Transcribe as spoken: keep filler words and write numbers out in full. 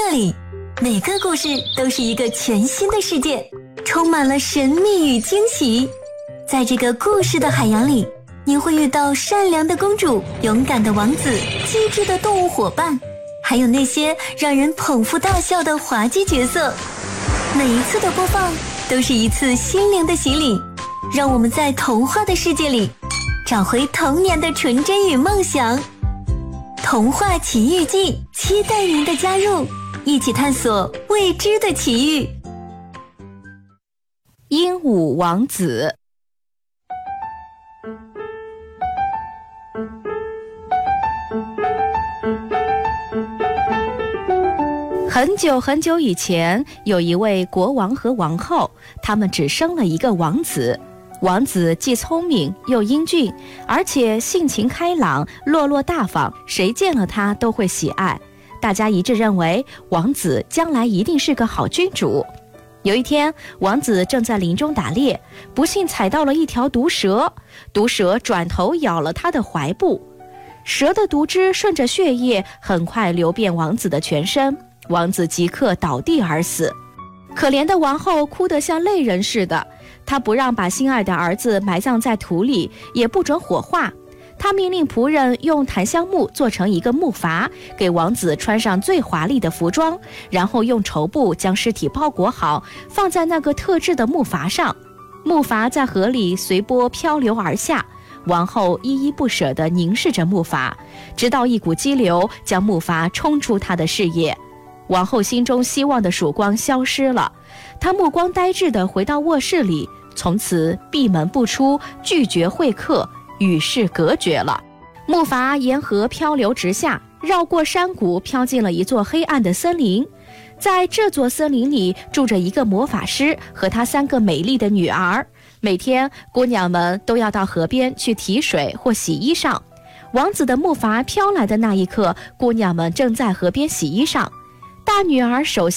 界里，每个故事都是一个全新的世界，充满了神秘与惊喜。在这个故事的海洋里，你会遇到善良的公主、勇敢的王子、机智的动物伙伴，还有那些让人捧腹大笑的滑稽角色。每一次的播放都是一次心灵的洗礼，让我们在童话的世界里找回童年的纯真与梦想。童话奇遇记，期待您的加入，一起探索未知的奇遇。 鹦鹉王子。很久很久以前，有一位国王和王后，他们只生了一个王子。王子既聪明又英俊，而且性情开朗，落落大方，谁见了他都会喜爱。大家一致认为，王子将来一定是个好君主。有一天，王子正在林中打猎，不幸踩到了一条毒蛇，毒蛇转头咬了他的怀部，蛇的毒汁顺着血液很快流遍王子的全身，王子即刻倒地而死。可怜的王后哭得像泪人似的，她不让把心爱的儿子埋葬在土里，也不准火化。她命令仆人用檀香木做成一个木筏，给王子穿上最华丽的服装，然后用绸布将尸体包裹好，放在那个特制的木筏上。木筏在河里随波漂流而下，王后依依不舍地凝视着木筏，直到一股激流将木筏冲出她的视野。王后心中希望的曙光消失了，她目光呆滞地回到卧室里，从此闭门不出，拒绝会客，与世隔绝了。木筏沿河漂流直下，绕过山谷，飘进了一座黑暗的森林。在这座森林里住着一个魔法师和他三个美丽的女儿，每天姑娘们都要到河边去提水或洗衣裳。王子的木筏飘来的那一刻，姑娘们正在河边洗衣裳。大女儿首先